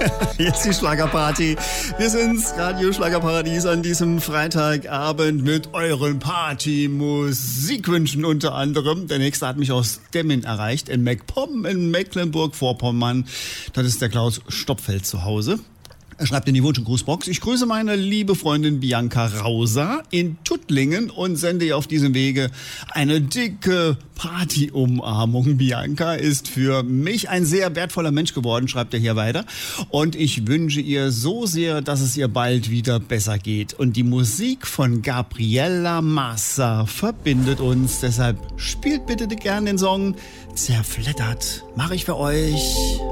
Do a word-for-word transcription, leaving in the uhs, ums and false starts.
Jetzt die Schlagerparty. Wir sind's, Radio Schlagerparadies an diesem Freitagabend mit euren Party-Musikwünschen unter anderem. Der nächste hat mich aus Demmin erreicht, in MacPom in Mecklenburg-Vorpommern. Das ist der Klaus Stoppfeld zu Hause. Er schreibt in die Wunsch- und Grußbox: Ich grüße meine liebe Freundin Bianca Rauser in Tuttlingen und sende ihr auf diesem Wege eine dicke Party-Umarmung. Bianca ist für mich ein sehr wertvoller Mensch geworden, schreibt er hier weiter. Und ich wünsche ihr so sehr, dass es ihr bald wieder besser geht. Und die Musik von Gabriella Massa verbindet uns. Deshalb spielt bitte gerne den Song Zerfleddert. Mache ich für euch.